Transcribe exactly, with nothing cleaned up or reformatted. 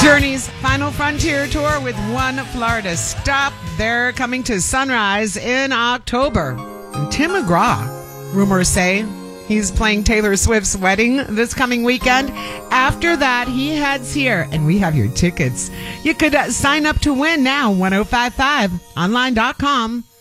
Journey's Final Frontier Tour with One Florida Stop. They're coming to Sunrise in October. And Tim McGraw, rumors say, he's playing Taylor Swift's wedding this coming weekend. After that, he heads here, and we have your tickets. You could uh, sign up to win now, ten fifty-five online dot com.